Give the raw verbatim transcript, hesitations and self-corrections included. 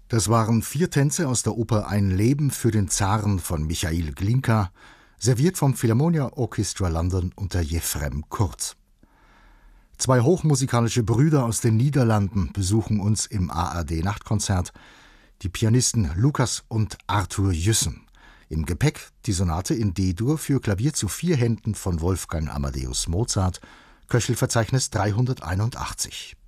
Das waren vier Tänze aus der Oper Ein Leben für den Zaren von Michail Glinka, serviert vom Philharmonia Orchestra London unter Jefrem Kurt. Zwei hochmusikalische Brüder aus den Niederlanden besuchen uns im A R D-Nachtkonzert, die Pianisten Lukas und Arthur Jüssen. Im Gepäck die Sonate in D-Dur für Klavier zu vier Händen von Wolfgang Amadeus Mozart, Köchelverzeichnis dreihunderteinundachtzig.